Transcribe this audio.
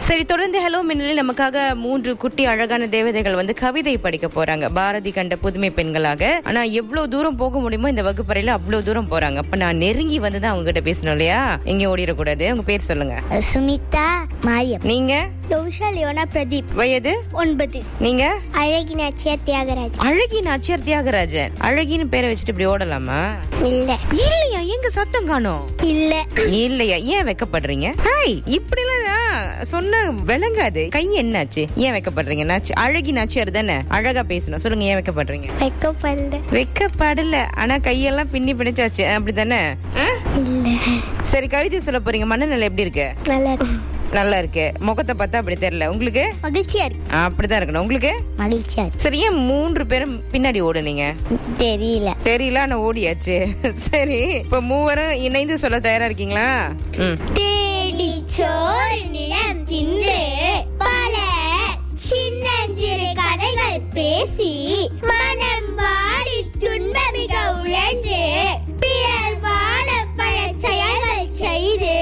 சரி, தொடர்ந்து ஹலோ மின்னலில் நமக்காக 3 குட்டி அழகான தேவதைகள் வந்து கவிதை படிக்க போறாங்க. பாரதி கண்ட புதுமை பெண்களாக. ஆனா எவ்வளவு தூரம் போக முடியுமோ இந்த வகுப்பறையில அவ்வளவு தூரம் போறாங்க. அப்ப நான் நெருங்கி வந்துதான் அவங்க கிட்ட பேசணும் இல்லையா? எங்க ஓடிடக்கூடாது. உங்க பேர் சொல்லுங்க. சுமிதா மாரியம். நீங்க? லோஷா லியோனா பிரதீப். வயது? 9. நீங்க? அழகி நாச்சியார் தியாகராஜ். அழகி நாச்சியார் தியாகராஜன். அழகின்னு பேரை வச்சுட்டு இப்படி ஓடலாமா? இல்ல. இல்லையா? எங்க சத்தம் காணோம்? இல்ல. இல்லையா? ஏன் வெக்கப்படுறீங்க? ஹாய், இப்படி எல்லாம் சொன்ன விளங்காது. கை என்னாச்சு? ஏன் வெக்கப்படுறீங்க? அழகி நாச்சியார் தானே, அழகா பேசணும். சொல்லுங்க, ஏன் வெக்கப்படுறீங்க? வெக்கப்படல. வெக்கப்படல, ஆனா கையெல்லாம் பின்னி பிடிச்சாச்சு, அப்படித்தானே? இல்ல. சரி, கவிதை சொல்ல போறீங்க. மனநிலை எப்படி இருக்கு? நல்லா இருக்கு. நல்லா இருக்கு. முகத்தை பார்த்தா அப்படி தெரியல. உங்களுக்கு? மகிழ்ச்சியா இருக்கு. அப்படிதான் இருக்கணும். உங்களுக்கு? மகிழ்ச்சியா இருக்கு. சரி, ஏன் 3 பேரும் பின்னாடி ஓடுனீங்க? தெரியல. தெரியல, ஆனா ஓடியாச்சு. சரி, இப்ப மூவரும் இணைந்து சொல்ல தயாரா இருக்கீங்களா? தேடி சோறு நிலம் தின்று பல சின்னஞ்சிறு கதைகள் பேசி